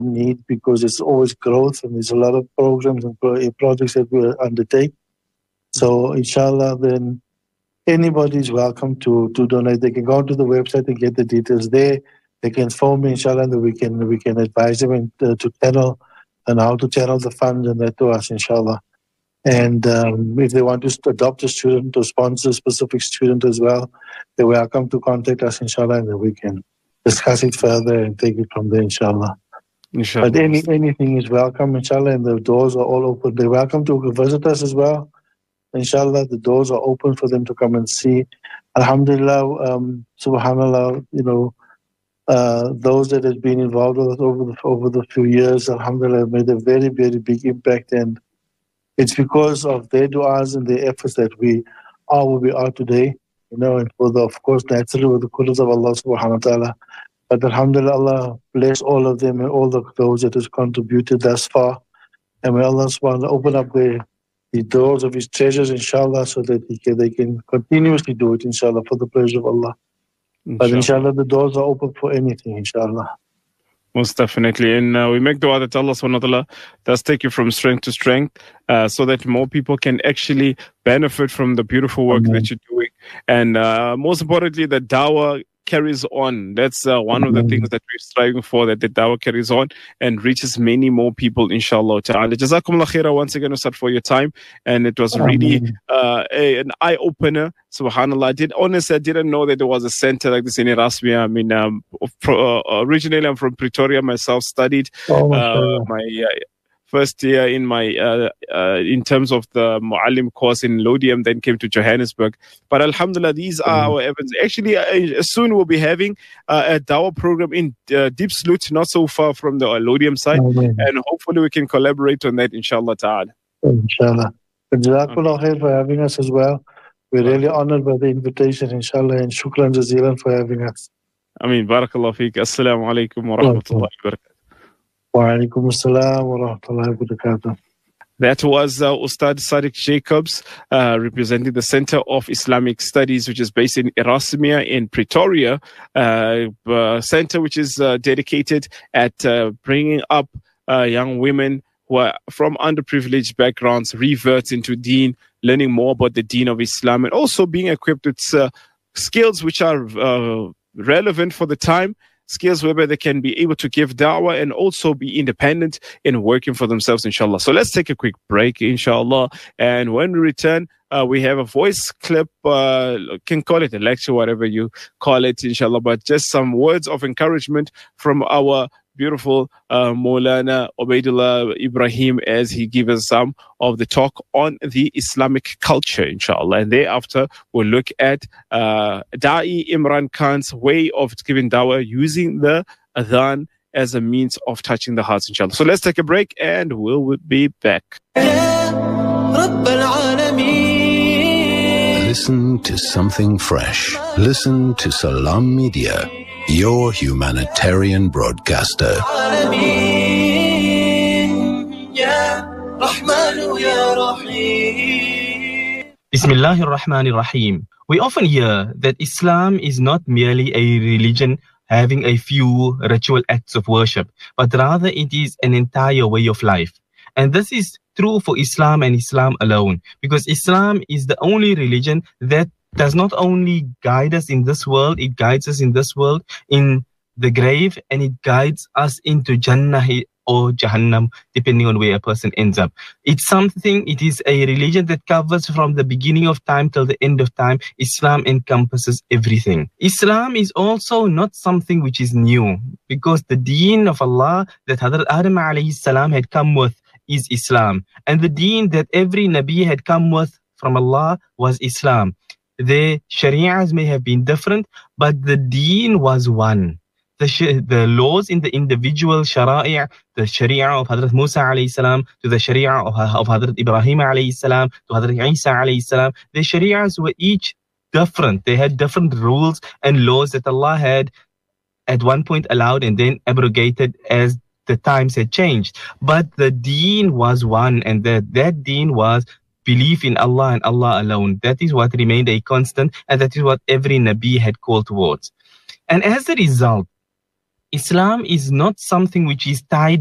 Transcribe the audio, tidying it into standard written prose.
need, because it's always growth and there's a lot of programs and projects that we undertake. So inshallah, then anybody is welcome to donate. They can go to the website and get the details there. They can phone me, inshallah, and we can advise them to channel and how to channel the funds and that to us, inshallah. And if they want to adopt a student or sponsor a specific student as well, they're welcome to contact us, inshallah, and then we can discuss it further and take it from there, inshallah. But anything is welcome, inshallah, and the doors are all open. They're welcome to visit us as well. Inshallah, the doors are open for them to come and see. Alhamdulillah, subhanallah, those that have been involved with us over the few years, alhamdulillah, made a very, very big impact. And it's because of their du'as and their efforts that we are where we are today. And of course, naturally with the goodness of Allah subhanahu wa ta'ala. But alhamdulillah, Allah bless all of them and all those that has contributed thus far. And may Allah subhanahu wa ta'ala open up the doors of His treasures, inshallah, so that they can continuously do it, inshallah, for the pleasure of Allah. Inshallah. But inshallah, the doors are open for anything, inshallah. Most definitely. And we make dua that Allah subhanahu wa ta'ala does take you from strength to strength, so that more people can actually benefit from the beautiful work that you're doing. And most importantly, the dawah carries on. That's one of the things that we're striving for, that the dawah carries on and reaches many more people, inshallah ta'ala. Jazakumullah khairah once again, Ustad, for your time. And it was really an eye-opener. Subhanallah. Honestly, I didn't know that there was a center like this in Erasmia. I mean, originally I'm from Pretoria myself, studied my first year in my in terms of the Muallim course in Lodium, then came to Johannesburg. But alhamdulillah, these are our evidence. Actually, soon we'll be having a dawah program in Diepsloot, not so far from the Lodium side. And hopefully we can collaborate on that, inshallah ta'ala. Inshallah. Jazakallah khair for having us as well. We're really honored by the invitation, inshallah, and shukran jazeelan for having us. Ameen. Barakallah feek. Assalamu alaikum wa rahmatullahi wa barakatuh. Wa alaikum assalam wa rahmatullahi wa barakatuh. That was Ustad Sadiq Jacobs, representing the Center of Islamic Studies, which is based in Erasmia in Pretoria, center which is dedicated at bringing up young women who are from underprivileged backgrounds, reverts into deen, learning more about the deen of Islam, and also being equipped with skills which are relevant for the time, skills whereby they can be able to give da'wah and also be independent in working for themselves, inshallah. So let's take a quick break, inshallah. And when we return, we have a voice clip, can call it a lecture, whatever you call it, inshallah, but just some words of encouragement from our beautiful Maulana Ubaidullah Ibrahim, as he gives us some of the talk on the Islamic culture, inshallah. And thereafter, we'll look at Da'i Imran Khan's way of giving dawah using the adhan as a means of touching the hearts, inshallah. So let's take a break and we'll be back. Listen to something fresh. Listen to Salam Media, your humanitarian broadcaster. Bismillahir Rahmanir Rahim. We often hear that Islam is not merely a religion having a few ritual acts of worship, but rather it is an entire way of life. And this is true for Islam and Islam alone, because Islam is the only religion that does not only guide us in this world, it guides us in this world, in the grave, and it guides us into Jannah or Jahannam, depending on where a person ends up. It is a religion that covers from the beginning of time till the end of time. Islam encompasses everything. Islam is also not something which is new, because the deen of Allah that Hazrat Adam alayhi salam had come with is Islam. And the deen that every Nabi had come with from Allah was Islam. Their shari'ahs may have been different, but the deen was one. The laws in the individual shari'ah, the shari'ah of Hazrat Musa alayhi salam, to the shari'ah of Hazrat Ibrahim alayhi salam, to Hazrat Isa alayhi salam, the shari'ahs were each different. They had different rules and laws that Allah had at one point allowed and then abrogated as the times had changed. But the deen was one, and that deen was belief in Allah and Allah alone. That is what remained a constant, and that is what every Nabi had called towards. And as a result, Islam is not something which is tied